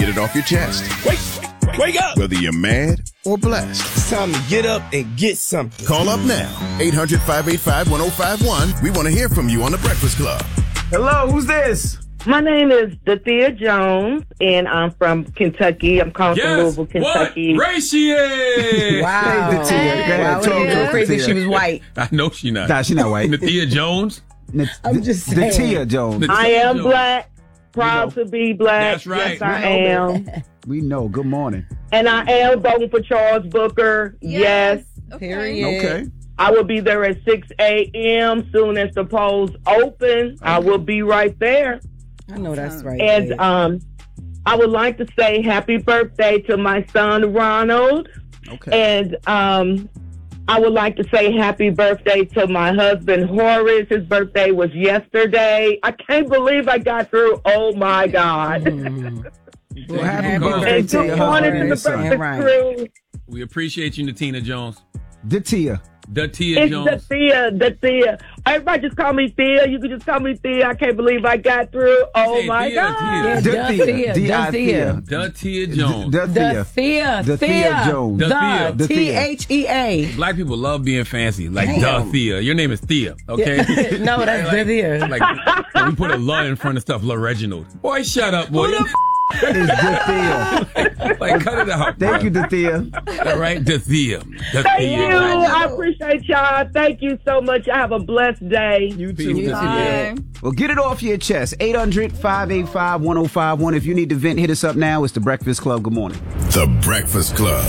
Get it off your chest. Wake up! Whether you're mad or blessed. It's time to get up and get something. Call up now. 800-585-1051. We want to hear from you on The Breakfast Club. Hello, who's this? My name is Dathea Jones, and I'm from Kentucky. I'm calling from Louisville, Kentucky. What race she is? Wow. Wow, it's crazy she was white. I know she not. Nah, she not white. Dathea Jones? I'm just saying. Dathea Jones. I am black, proud to be black. That's right. Yes, I am. We know. Good morning. And I am voting for Charles Booker. Yes. Period. Okay. I will be there at 6 a.m. soon as the polls open. I will be right there. I know that's right. And I would like to say happy birthday to my son, Ronald. Okay. And I would like to say happy birthday to my husband, Horace. His birthday was yesterday. I can't believe I got through. Oh, my God. Well, happy birthday And to good your morning to the husband. breakfast crew. We appreciate you, Natina Jones. Dathea. Dathea It's Jones. Dathea. Everybody just call me Thea. You can just call me Thea. I can't believe I got through. Oh, Hey, my Thea, God. Dathea. Dathea. Dathea Jones. Dathea. Dathea Jones. Dathea. The Thea. Black people love being fancy. Like Dathea. Your name is Thea, okay? No, that's Dathea. Like, we put a "la" in front of stuff. La Reginald. Boy, shut up, boy. It's Dathea. Like, cut it out. Thank you, Dathea. All right, Dathea. Thank you. I appreciate y'all. Thank you so much. Have a blessed day. You Peace, too. Dathea. Well, get it off your chest. 800-585-1051. If you need to vent, hit us up now. It's The Breakfast Club. Good morning. The Breakfast Club.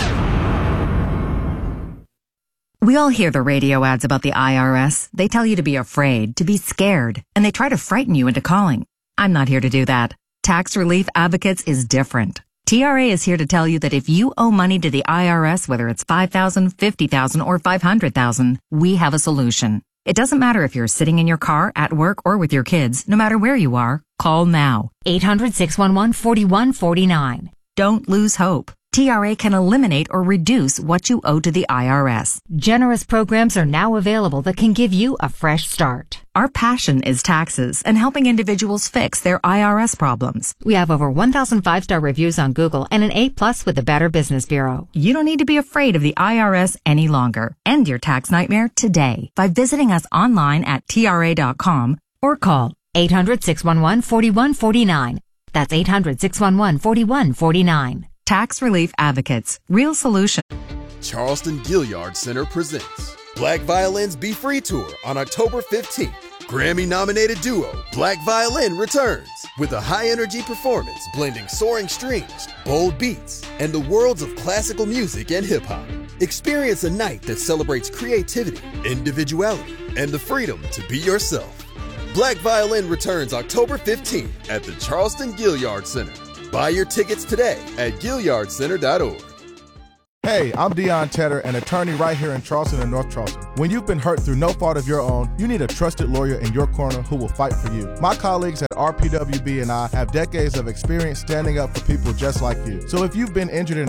We all hear the radio ads about the IRS. They tell you to be afraid, to be scared, and they try to frighten you into calling. I'm not here to do that. Tax Relief Advocates is different. TRA is here to tell you that if you owe money to the IRS, whether it's $5,000, $50,000, or $500,000, we have a solution. It doesn't matter if you're sitting in your car, at work, or with your kids. No matter where you are, call now. 800-611-4149. Don't lose hope. TRA can eliminate or reduce what you owe to the IRS. Generous programs are now available that can give you a fresh start. Our passion is taxes and helping individuals fix their IRS problems. We have over 1,000 5-star reviews on Google and an A+ with the Better Business Bureau. You don't need to be afraid of the IRS any longer. End your tax nightmare today by visiting us online at TRA.com or call 800-611-4149. That's 800-611-4149. Tax Relief Advocates. Real solution. Charleston Gilliard Center presents Black Violins Be Free Tour on October 15th. Grammy-nominated duo Black Violin returns with a high-energy performance blending soaring strings, bold beats, and the worlds of classical music and hip-hop. Experience a night that celebrates creativity, individuality, and the freedom to be yourself. Black Violin returns October 15th at the Charleston Gilliard Center. Buy your tickets today at GilliardCenter.org. Hey, I'm Deion Tedder, an attorney right here in Charleston and North Charleston. When you've been hurt through no fault of your own, you need a trusted lawyer in your corner who will fight for you. My colleagues at RPWB and I have decades of experience standing up for people just like you. So if you've been injured in